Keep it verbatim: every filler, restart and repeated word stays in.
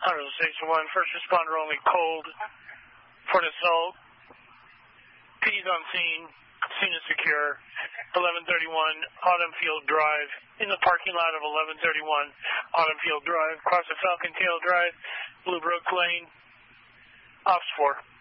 one six one, first responder only cold for an assault. P's on scene. Scene is secure. eleven thirty-one Autumn Field Drive. In the parking lot of eleven thirty-one Autumn Field Drive. Cross the Falcon Tail Drive. Blue Brook Lane. Ops four.